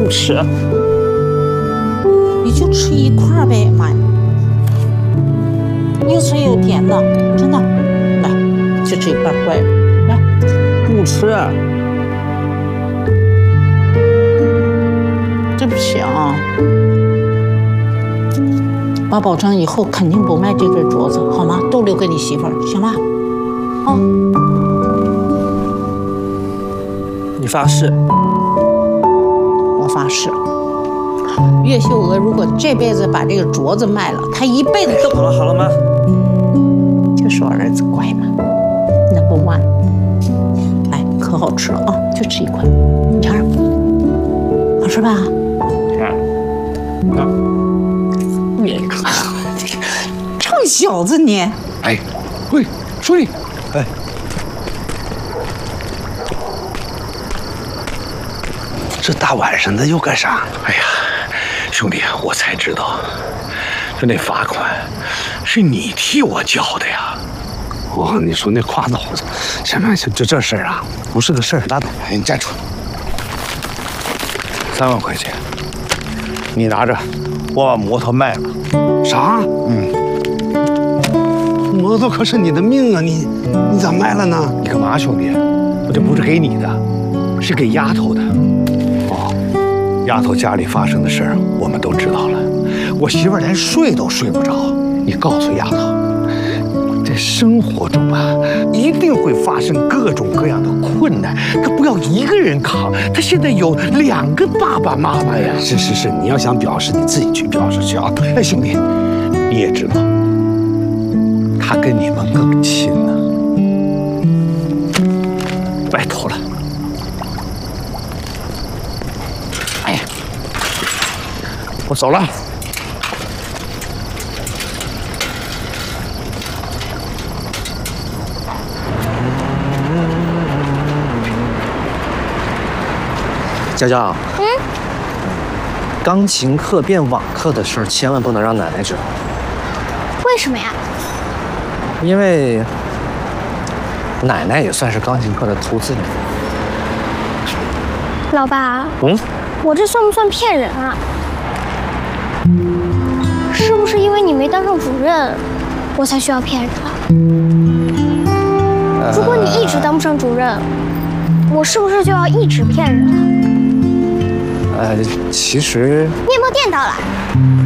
不吃，你就吃一块呗，妈呀，又酸又甜的，真的，来，就吃一块，乖，来，不吃。对不起啊，妈保证以后肯定不卖这根镯子，好吗？都留给你媳妇儿，行吗？啊。 你发誓？ 我发誓，岳秀娥如果这辈子把这个镯子卖了，她一辈子都…… 好了好了，妈， 就说儿子乖嘛，Number one， 来，可好吃了啊，就吃一块，你尝尝，好吃吧？你臭小子你！ 哎，喂，兄弟，哎。这大晚上的又干啥？哎呀，兄弟，我才知道，就那罚款是你替我交的呀。哦，你说那胯子好，行，就这事儿啊，不是个事儿，拉倒。哎，你站住！3万块钱，你拿着，我把摩托卖了。啥？摩托可是你的命啊，你咋卖了呢？你干嘛，兄弟？我这不是给你的，是给丫头的。丫头家里发生的事儿，我们都知道了。我媳妇儿连睡都睡不着。你告诉丫头，这生活中啊，一定会发生各种各样的困难，可不要一个人扛。她现在有2个爸爸妈妈呀。是，你要想表示，你自己去表示去啊。哎，兄弟，你也知道，她跟你们更亲呢。拜托了。我走了。 娇娇，钢琴课变网课的事儿，千万不能让奶奶知道。 为什么呀？ 因为奶奶也算是钢琴课的投资人。 老爸，我这算不算骗人啊？是不是因为你没当上主任，我才需要骗人啊？如果你一直当不上主任，我是不是就要一直骗人了？ 其实面包店到了。